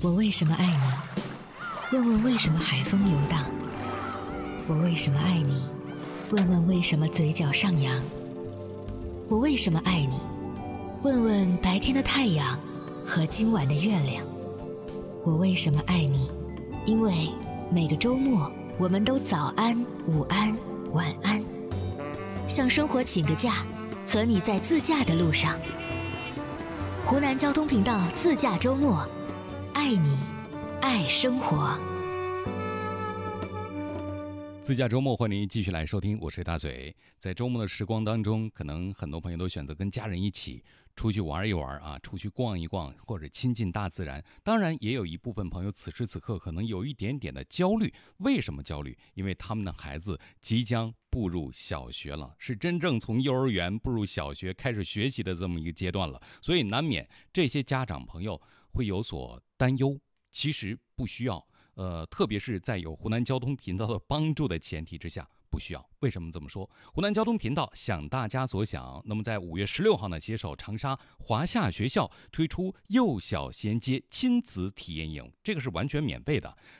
我为什么爱你？问问为什么海风游荡？我为什么爱你？问问为什么嘴角上扬？我为什么爱你？问问白天的太阳和今晚的月亮。我为什么爱你？因为每个周末我们都早安、午安、晚安，向生活请个假，和你在自驾的路上。湖南交通频道自驾周末，爱你，爱生活。 自驾周末，欢迎您继续来收听，我是大嘴。在周末的时光当中，可能很多朋友都选择跟家人一起出去玩一玩啊，出去逛一逛，或者亲近大自然。当然，也有一部分朋友此时此刻可能有一点点的焦虑。为什么焦虑？因为他们的孩子即将步入小学了，是真正从幼儿园步入小学开始学习的这么一个阶段了，所以难免这些家长朋友会有所担忧。其实不需要。特别是在有湖南交通频道的帮助的前提之下，不需要。为什么这么说？湖南交通频道想大家所想，那么在5月16号呢，携手长沙华夏学校推出幼小衔接亲子体验营，这个是完全免费的。